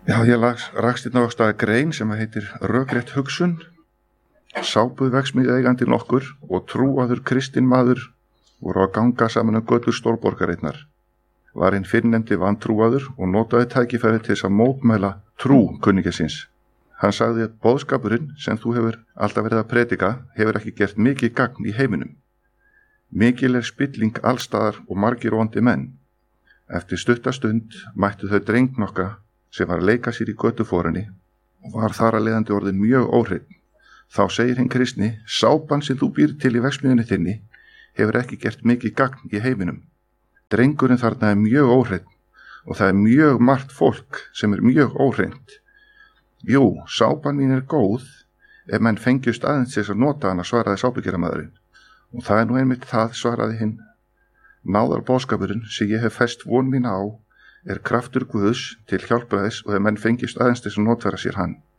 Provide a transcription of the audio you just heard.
Já, ég rakst hérna á staði grein sem heitir Rökrétt hugsun. Sápuverksmiðju eigandi nokkur og trúaður kristinn maður voru að ganga saman götur stórborgarinnar. Var hinn fyrrnefndi vantrúaður og notaði tækifæri til þess að mótmæla trú kunningja síns. Hann sagði að boðskapurinn sem þú hefur alltaf verið að predika hefur ekki gert mikið gagn í heiminum. Mikil spilling allstaðar og margir vondi menn. Eftir stutta stund mættu þau dreng nokka sem var að leika sér í götuforinni og var þar að leiðandi orðin mjög óhreinn. Þá segir hinn kristni, sápan sem þú býr til í verksmiðjunni þinni hefur ekki gert mikið gagn í heiminum. Drengurinn þarna mjög óhreinn og það mjög margt fólk sem mjög óhreint. Jú, sápan mín góð ef menn fengjust aðeins þess að nota hana, svaraði sápugerðarmaðurinn. Og það nú einmitt það, svaraði hinn. Náðarboðskapurinn sem ég hef fest von mín á kraftur Guðs til hjálpræðis og ef menn fengjust aðeins þess að notfæra sér hann.